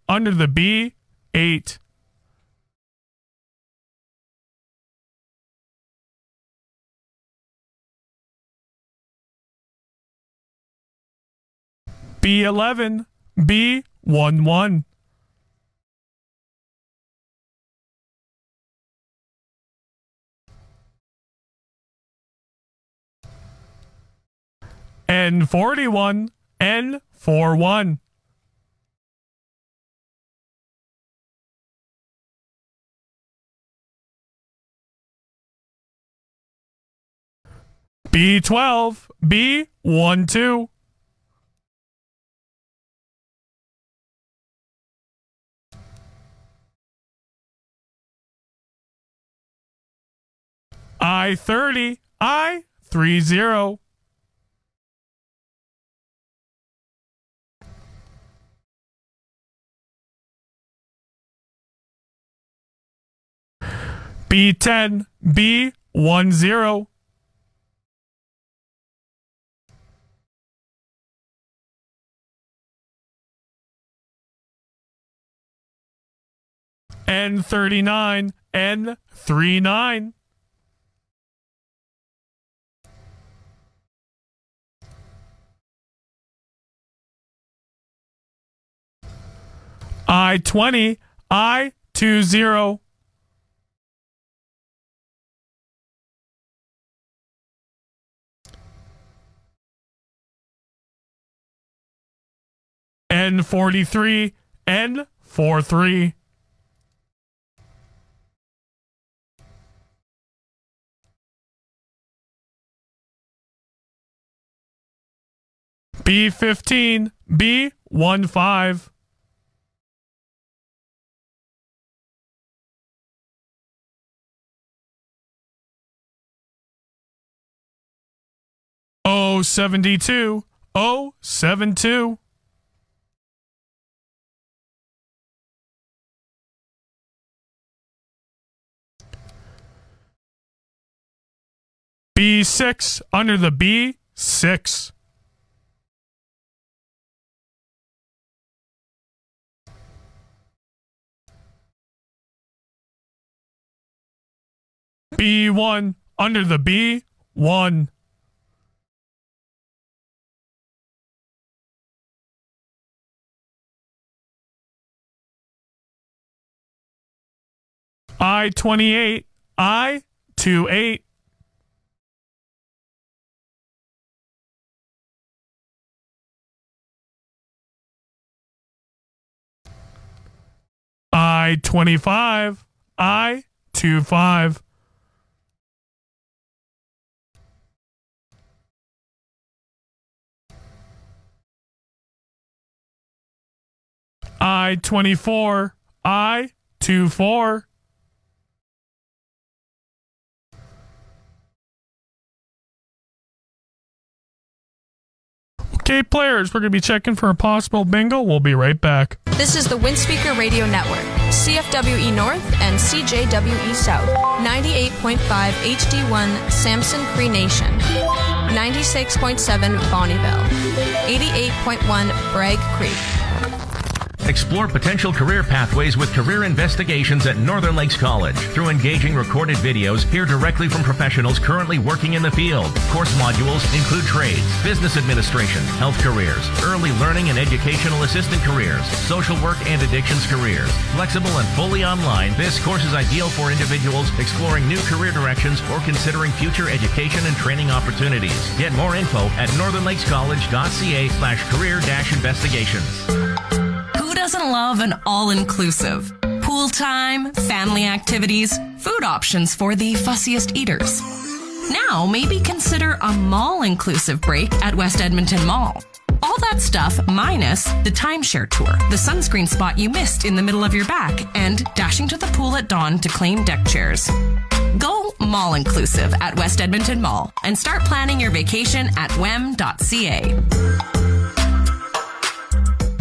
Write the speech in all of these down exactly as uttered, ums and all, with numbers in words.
under the B, eight. B eleven, B one one. N forty-one, N forty-one. B twelve, B twelve. I thirty, I thirty. B ten, B ten. N thirty-nine, N thirty-nine. I twenty, I twenty. N forty-three, N forty-three. B fifteen, B fifteen. O seventy-two, O seventy-two. B six under the B six. B one under the B one. I twenty-eight, I twenty-eight. I twenty-five, I twenty-five. I twenty-four, I twenty-four. Okay, players, we're going to be checking for a possible bingo. We'll be right back. This is the Windspeaker Radio Network, C F W E North and C J W E South, ninety-eight point five H D one Samson Cree Nation, ninety-six point seven Bonnieville, eighty-eight point one Bragg Creek. Explore potential career pathways with Career Investigations at Northern Lakes College. Through engaging recorded videos, hear directly from professionals currently working in the field. Course modules include trades, business administration, health careers, early learning and educational assistant careers, social work and addictions careers. Flexible and fully online, this course is ideal for individuals exploring new career directions or considering future education and training opportunities. Get more info at northernlakescollege.ca slash career dash investigations. Doesn't love an all-inclusive? Pool time, family activities, food options for the fussiest eaters. Now, maybe consider a mall-inclusive break at West Edmonton Mall. All that stuff minus the timeshare tour, the sunscreen spot you missed in the middle of your back, and dashing to the pool at dawn to claim deck chairs. Go mall-inclusive at West Edmonton Mall and start planning your vacation at w e m dot c a.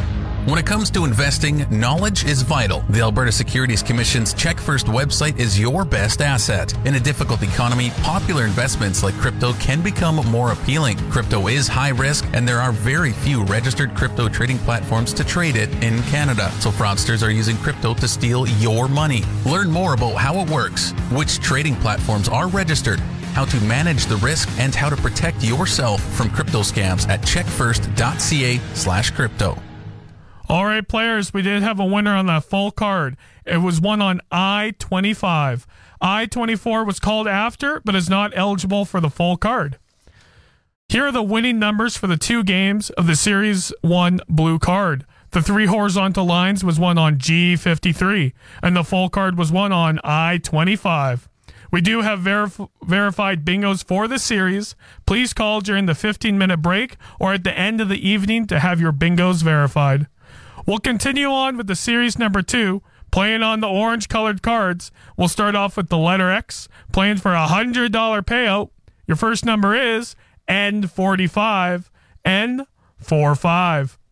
When it comes to investing, knowledge is vital. The Alberta Securities Commission's Check First website is your best asset. In a difficult economy, popular investments like crypto can become more appealing. Crypto is high risk, and there are very few registered crypto trading platforms to trade it in Canada. So fraudsters are using crypto to steal your money. Learn more about how it works, which trading platforms are registered, how to manage the risk, and how to protect yourself from crypto scams at checkfirst.ca slash crypto. All right, players, we did have a winner on that full card. It was one on I twenty-five. I twenty-four was called after, but is not eligible for the full card. Here are the winning numbers for the two games of the Series one blue card. The three horizontal lines was one on G fifty-three, and the full card was one on I twenty-five. We do have verif- verified bingos for the series. Please call during the fifteen-minute break or at the end of the evening to have your bingos verified. We'll continue on with the series number two, playing on the orange-colored cards. We'll start off with the letter X, playing for a one hundred dollars payout. Your first number is N forty-five. N forty-five.